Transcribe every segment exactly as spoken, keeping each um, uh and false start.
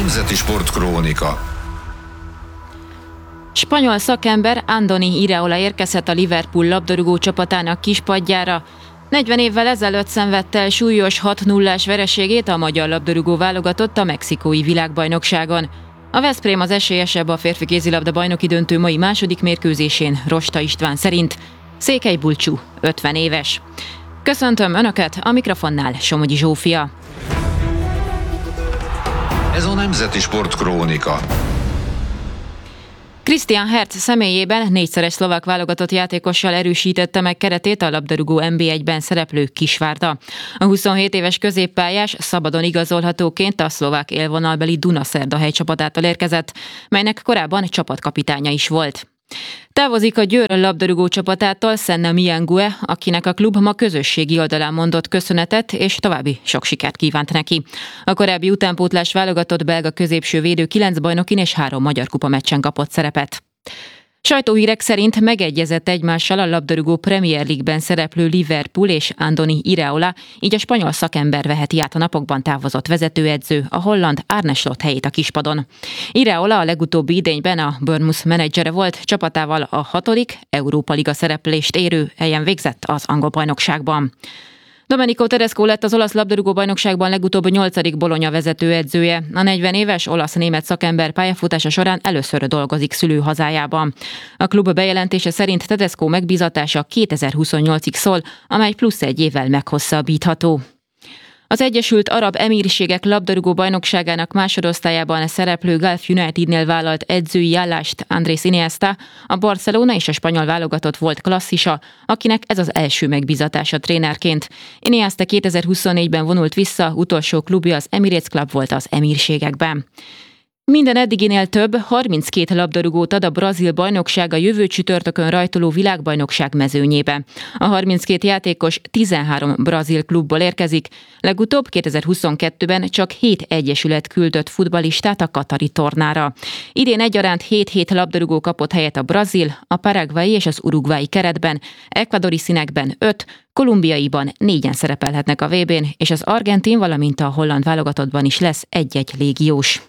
Nemzeti Sportkrónika. Spanyol szakember Andoni Iraola érkezhet a Liverpool labdarúgó csapatának kispadjára. negyven évvel ezelőtt szenvedte el súlyos hat nullás vereségét a magyar labdarúgó válogatott a mexikói világbajnokságon. A Veszprém az esélyesebb a férfi kézilabda bajnoki döntő mai második mérkőzésén Rosta István szerint. Székely Bulcsú, ötven éves. Köszöntöm Önöket, a mikrofonnál Somogyi Zsófia. Ez a Nemzeti Sportkrónika. Christian Hertz személyében négyszeres szlovák válogatott játékossal erősítette meg keretét a labdarúgó en bé egyben szereplő Kisvárda. A huszonhét éves középpályás szabadon igazolhatóként a szlovák élvonalbeli Dunaszerdahely csapatától érkezett, melynek korábban csapatkapitánya is volt. Távozik a Győr labdarúgó csapatától Senna Miangue, akinek a klub ma közösségi oldalán mondott köszönetet, és további sok sikert kívánt neki. A korábbi utánpótlás válogatott belga középső védő kilenc bajnokin és három magyar kupa meccsen kapott szerepet. Sajtóhírek szerint megegyezett egymással a labdarúgó Premier League-ben szereplő Liverpool és Andoni Iraola, így a spanyol szakember veheti át a napokban távozott vezetőedző, a holland Arne Slot helyét a kispadon. Iraola a legutóbbi idényben a Bournemouth menedzsere volt, csapatával a hatodik Európa Liga szereplést érő helyen végzett az angol bajnokságban. Domenico Tedesco lett az olasz labdarúgó-bajnokságban legutóbb nyolcadik Bologna vezetőedzője. A negyven éves olasz-német szakember pályafutása során először dolgozik szülőhazájában. A klub bejelentése szerint Tedesco megbízatása kétezer-huszonnyolcig szól, amely plusz egy évvel meghosszabbítható. Az Egyesült Arab Emírségek labdarúgó bajnokságának másodosztályában szereplő Gulf Unitednél vállalt edzői állást Andrés Iniesta, a Barcelona és a spanyol válogatott volt klasszisa, akinek ez az első megbízatása trénerként. Iniesta kétezer-huszonnégyben vonult vissza, utolsó klubja az Emirates Club volt az Emírségekben. Minden eddiginél több, harminckét labdarúgót ad a brazil bajnokság a jövő csütörtökön rajtoló világbajnokság mezőnyébe. A harminckét játékos tizenhárom brazil klubból érkezik, legutóbb kétezer-huszonkettőben csak hét egyesület küldött futballistát a katari tornára. Idén egyaránt hét-hét labdarúgó kapott helyet a brazil, a paraguayi és az uruguayi keretben, ekvadori színekben öt, kolumbiaiban négyen szerepelhetnek a vé bén, és az argentin, valamint a holland válogatottban is lesz egy-egy légiós.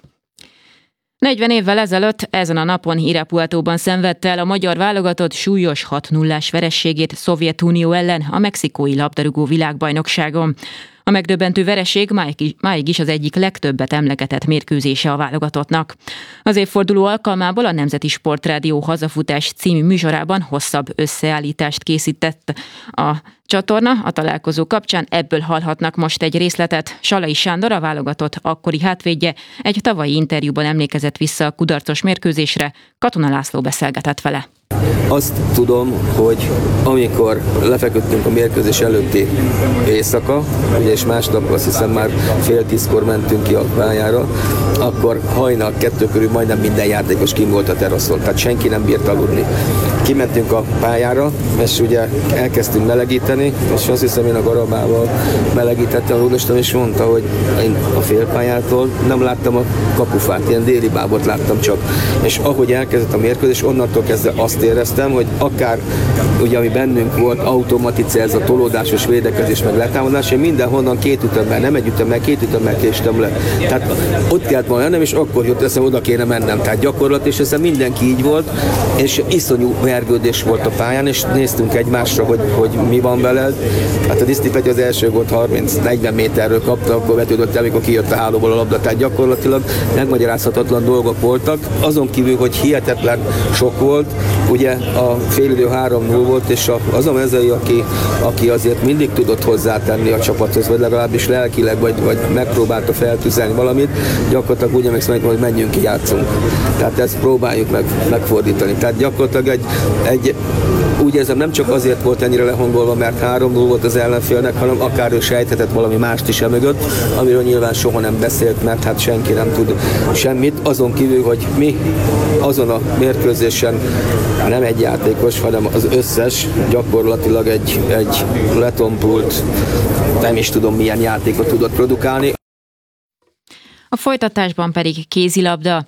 negyven évvel ezelőtt ezen a napon Irapuatóban szenvedte el a magyar válogatott súlyos hat nullás vereségét Szovjetunió ellen a mexikói labdarúgó világbajnokságon. A megdöbbentő vereség máig is az egyik legtöbbet emlegetett mérkőzése a válogatottnak. Az évforduló alkalmából a Nemzeti Sportrádió Hazafutás című műsorában hosszabb összeállítást készített a csatorna a találkozó kapcsán, ebből hallhatnak most egy részletet. Salai Sándor, a válogatott akkori hátvédje, egy tavalyi interjúban emlékezett vissza a kudarcos mérkőzésre, Katona László beszélgetett vele. Azt tudom, hogy amikor lefeküdtünk a mérkőzés előtti éjszaka, ugye és másnap azt hiszem már fél tízkor mentünk ki a pályára, akkor hajnal kettő körül majdnem minden játékos kim volt a teraszon, tehát senki nem bírt aludni. Kimentünk a pályára, és ugye elkezdtünk melegíteni, és azt hiszem én a garabával melegítettem a rúdostam, és mondta, hogy én a félpályától nem láttam a kapufát, ilyen déli bábot láttam csak. És ahogy elkezdett a mérkőzés, onnantól kezdve azt éreztem, hogy akár ugye ami bennünk volt, automatice ez a tolódásos védekezés meg letámadás, én mindenhonnan két ütemmel, nem egy ütemmel, két ütemmel késtem le. Tehát ott kellett volna lennem, és akkor jött eszem, oda kéne mennem. Tehát gyakorlat, és ezzel mindenki így volt, és iszonyú vergődés volt a pályán, és néztünk egymásra, hogy, hogy mi van veled. Hát a Diszti Petya az első volt harminc-negyven méterről kapta, akkor vetődött el, amikor kijött a hálóból a labda. Tehát gyakorlatilag megmagyarázhatatlan dolgok voltak. Azon kívül, hogy hihetetlen sok volt, ugye a félidő három null volt, és az a mezői, aki, aki azért mindig tudott hozzátenni a csapathoz, vagy legalábbis lelkileg, vagy, vagy megpróbálta feltüzelni valamit, gyakorlatilag úgy emlékszem, hogy menjünk ki, játszunk. Tehát ezt próbáljuk meg, megfordítani. Tehát gyakorlatilag egy, egy úgy érzem, nem csak azért volt ennyire lehangolva, mert három null volt az ellenfélnek, hanem akár ő sejthetett valami mást is emögött, amiről nyilván soha nem beszélt, mert hát senki nem tud semmit. Azon kívül, hogy mi azon a mérkőzésen nem egy játékos, hanem az összes gyakorlatilag egy, egy letompult, nem is tudom milyen játékot tudott produkálni. A folytatásban pedig kézilabda.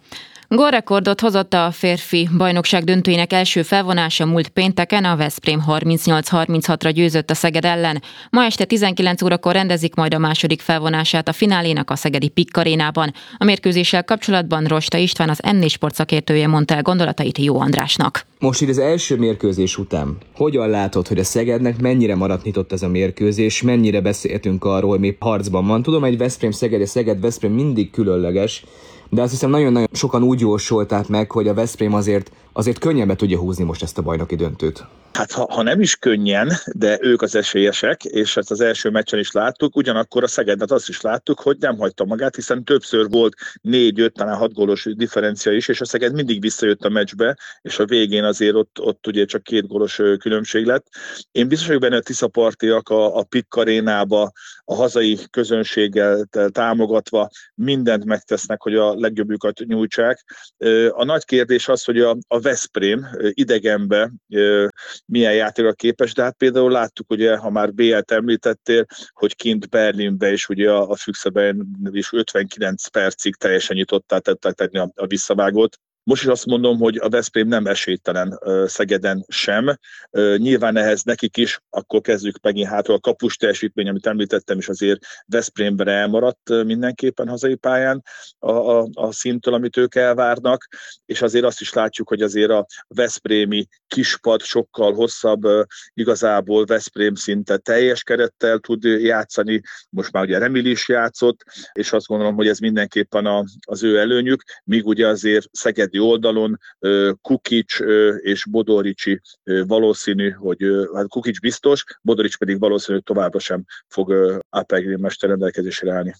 Gólrekordot hozott a férfi bajnokság döntőjének első felvonása múlt pénteken, a Veszprém harmincnyolc harminchatra győzött a Szeged ellen. Ma este tizenkilenc órakor rendezik majd a második felvonását a finálénak a szegedi Pikk Arénában. A mérkőzéssel kapcsolatban Rosta István, az em négy Sport szakértője mondta el gondolatait Jó Andrásnak. Most így az első mérkőzés után hogyan látod, hogy a Szegednek mennyire maradt nyitott ez a mérkőzés, mennyire beszéltünk arról, hogy még harcban van? Tudom, hogy Veszprém-Szeged és Szeged-Veszprém mindig különleges, de azt hiszem nagyon-nagyon sokan úgy jósolták meg, hogy a Veszprém azért, azért könnyebben tudja húzni most ezt a bajnoki döntőt. Hát ha, ha nem is könnyen, de ők az esélyesek, és ezt az első meccsen is láttuk, ugyanakkor a Szegednek azt is láttuk, hogy nem hagyta magát, hiszen többször volt négy-öt, talán hat gólos differencia is, és a Szeged mindig visszajött a meccsbe, és a végén azért ott, ott ugye csak két gólos különbség lett. Én biztos vagyok benne, a tiszapartiak a, a Pikk Arénába, a hazai közönséggel támogatva mindent megtesznek, hogy a legjobbjukat nyújtsák. A nagy kérdés az, hogy a, a Veszprém idegenbe milyen játékra képes, de hát például láttuk, ugye, ha már bé el-t említettél, hogy kint Berlinbe és ugye a, a Füchseben is ötvenkilenc percig teljesen nyitottá tettek tenni a, a visszavágót. Most is azt mondom, hogy a Veszprém nem esélytelen Szegeden sem. Nyilván ehhez nekik is, akkor kezdjük megint hátra a kapus teljesítmény, amit említettem, és azért Veszprémben elmaradt mindenképpen hazai pályán a, a, a szinttől, amit ők elvárnak, és azért azt is látjuk, hogy azért a veszprémi kispad sokkal hosszabb, igazából Veszprém szinte teljes kerettel tud játszani, most már ugye Remil is játszott, és azt gondolom, hogy ez mindenképpen a, az ő előnyük, míg ugye azért Szeged oldalon Kukic és Bodoricsi valószínű, hogy hát Kukic biztos, Bodorics pedig valószínű, hogy továbbra sem fog á pé Green mester rendelkezésre állni.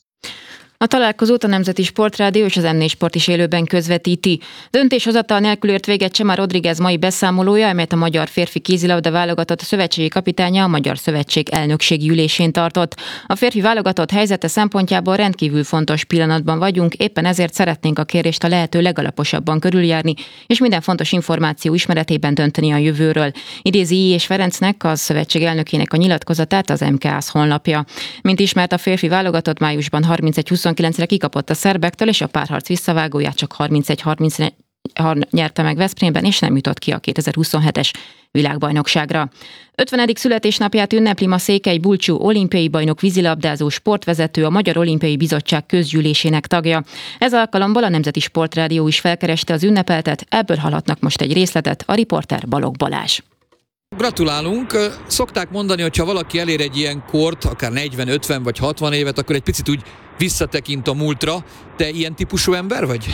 A találkozót a Nemzeti Sportrádió és az em négy Sport is élőben közvetíti. Döntéshozatal nélkül ért véget Csemá Rodríguez mai beszámolója, amelyet a magyar férfi kézilabda válogatott szövetségi kapitánya a Magyar Szövetség elnökségi ülésén tartott. A férfi válogatott helyzete szempontjából rendkívül fontos pillanatban vagyunk, éppen ezért szeretnénk a kérést a lehető legalaposabban körüljárni, és minden fontos információ ismeretében dönteni a jövőről. Idézi I. és Ferencnek, az szövetség elnökének a nyilatkozatát az em ká á honlapja. Mint ismert, a férfi válogatott májusban harmincegy huszonkilencre kikapott a szerbektől, és a párharc visszavágóját csak harmincegy harmincra nyerte meg Veszprémben, és nem jutott ki a kétezer-huszonhetes világbajnokságra. ötvenedik születésnapját ünnepli ma Székely Bulcsú olimpiai bajnok vízilabdázó sportvezető, a Magyar Olimpiai Bizottság közgyűlésének tagja. Ez alkalommal a Nemzeti Sportrádió is felkereste az ünnepeltet, ebből hallhatnak most egy részletet, a riporter Balogh Balázs. Gratulálunk! Szokták mondani, hogy ha valaki elér egy ilyen kort, akár negyven, ötven vagy hatvan évet, akkor egy picit úgy visszatekint a múltra. Te ilyen típusú ember vagy?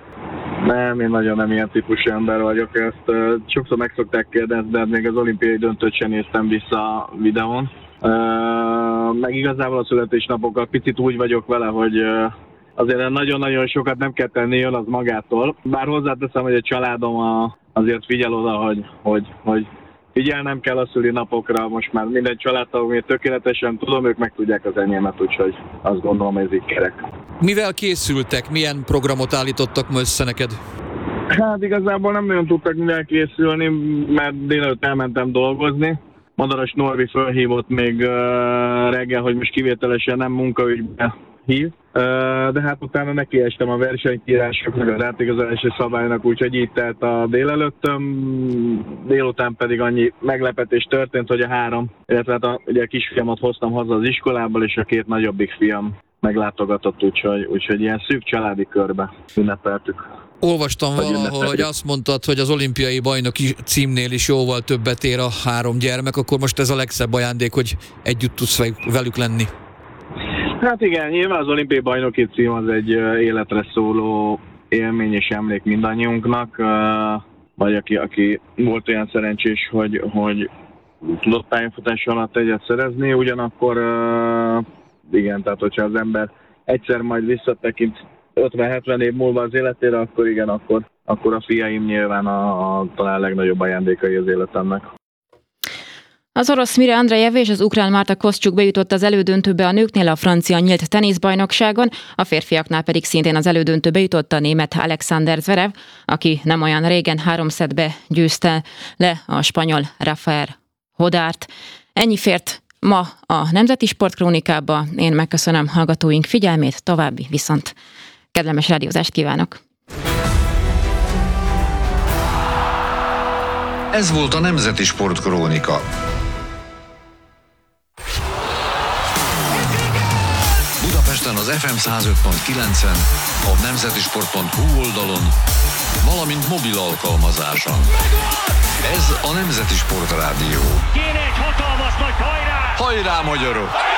Nem, én nagyon nem ilyen típusú ember vagyok. Ezt uh, sokszor meg szokták kérdezni, de még az olimpiai döntőt sem néztem vissza a videón. Uh, meg igazából a születésnapokkal picit úgy vagyok vele, hogy uh, azért nagyon-nagyon sokat nem kell tenni, jön az magától. Bár hozzáteszem, hogy a családom a, azért figyel oda, hogy, hogy, hogy figyelnem kell a szülinapokra, most már minden családtagom tökéletesen tudom, ők meg tudják az enyémet, úgyhogy azt gondolom, hogy ez így kerek. Mivel készültek? Milyen programot állítottak ma össze neked? Hát igazából nem nagyon tudtak mivel készülni, mert délelőtt elmentem dolgozni. Madaras Norbi fölhívott még uh, reggel, hogy most kivételesen nem munkaügybe hív. De hát utána nekiestem a versenykírásoknak, az átigazolási szabálynak, úgyhogy így telt a délelőttöm, délután pedig annyi meglepetés történt, hogy a három, illetve hát a, ugye a kisfiamat hoztam haza az iskolából, és a két nagyobbik fiam meglátogatott, úgyhogy, úgyhogy ilyen szűk családi körbe ünnepeltük. Olvastam hogy valahol, ünnepeltük. hogy azt mondtad, hogy az olimpiai bajnoki címnél is jóval többet ér a három gyermek, akkor most ez a legszebb ajándék, hogy együtt tudsz velük lenni. Hát igen, nyilván az olimpiai bajnoki cím az egy életre szóló élmény és emlék mindannyiunknak, vagy aki, aki volt olyan szerencsés, hogy, hogy tudott pályafutás alatt egyet szerezni, ugyanakkor igen, tehát hogyha az ember egyszer majd visszatekint ötven-hetven év múlva az életére, akkor igen, akkor, akkor a fiaim nyilván a, a talán legnagyobb ajándékai az életemnek. Az orosz Mire Andrejev és az ukrán Márta Koszcsuk bejutott az elődöntőbe a nőknél a francia nyílt teniszbajnokságon, a férfiaknál pedig szintén az elődöntőbe jutott a német Alexander Zverev, aki nem olyan régen három szettbe győzte le a spanyol Rafael Hodárt. Ennyi fért ma a Nemzeti Sportkrónikába. Én megköszönöm hallgatóink figyelmét, további viszont kellemes rádiózást kívánok! Ez volt a Nemzeti Sportkrónika. Budapesten az ef em száz öt pont kilencen, a nemzetisport pont hu oldalon, valamint mobil alkalmazáson. Ez a Nemzeti Sport Rádió. Kéne egy hatalmas nagy hajrá! Hajrá, magyarok!